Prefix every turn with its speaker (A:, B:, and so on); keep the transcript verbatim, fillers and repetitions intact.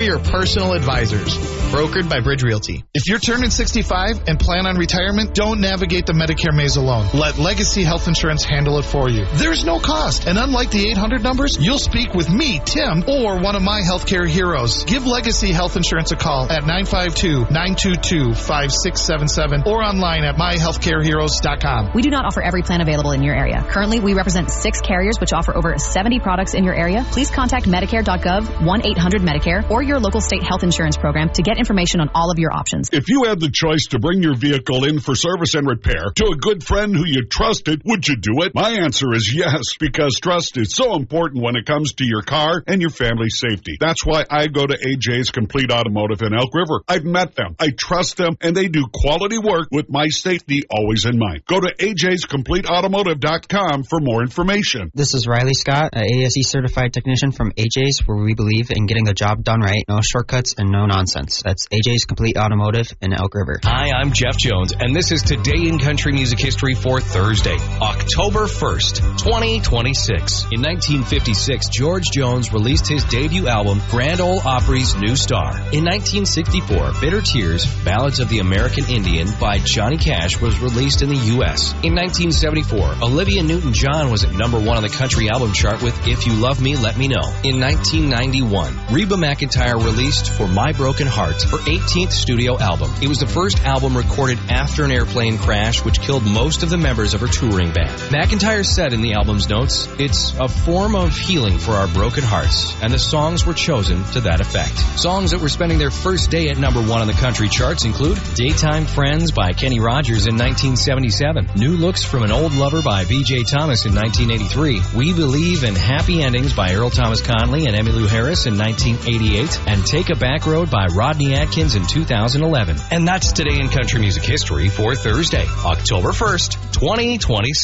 A: Your personal advisors, brokered by Bridge Realty. If you're turning sixty-five and plan on retirement, don't navigate the Medicare maze alone. Let Legacy Health Insurance handle it for you. There's no cost, and unlike the eight hundred numbers, you'll speak with me, Tim, or one of my healthcare heroes. Give Legacy Health Insurance a call at nine five two, nine two two, five six seven seven or online at my healthcare heroes dot com.
B: We do not offer every plan available in your area. Currently, we represent six carriers which offer over seventy products in your area. Please contact Medicare dot gov, one eight hundred Medicare, or your local state health insurance program to get information on all of your options.
C: If you had the choice to bring your vehicle in for service and repair to a good friend who you trusted, would you do it? My answer is yes, because trust is so important when it comes to your car and your family's safety. That's why I go to A J's Complete Automotive in Elk River. I've met them, I trust them, and they do quality work with my safety always in mind. Go to A J's Complete Automotive dot com for more information.
D: This is Riley Scott, an A S E certified technician from A J's, where we believe in getting the job done right. No shortcuts and no nonsense. That's A J's Complete Automotive in Elk River.
E: Hi, I'm Jeff Jones, and this is Today in Country Music History for Thursday, October first, twenty twenty-six. In nineteen fifty-six, George Jones released his debut album, Grand Ole Opry's New Star. In nineteen sixty-four, Bitter Tears, Ballads of the American Indian by Johnny Cash was released in the U S. In nineteen seventy-four, Olivia Newton-John was at number one on the country album chart with If You Love Me, Let Me Know. In nineteen ninety-one, Reba McEntire released For My Broken Heart, her eighteenth studio album. It was the first album recorded after an airplane crash which killed most of the members of her touring band. McEntire said in the album's notes, "It's a form of healing for our broken hearts," and the songs were chosen to that effect. Songs that were spending their first day at number one on the country charts include Daytime Friends by Kenny Rogers in nineteen seventy-seven, New Looks from an Old Lover by B J Thomas in nineteen eighty-three, We Believe in Happy Endings by Earl Thomas Conley and Emmylou Harris in nineteen eighty-eight, and Take a Back Road by Rodney Atkins in two thousand eleven. And that's Today in Country Music History for Thursday, October first, twenty twenty-six.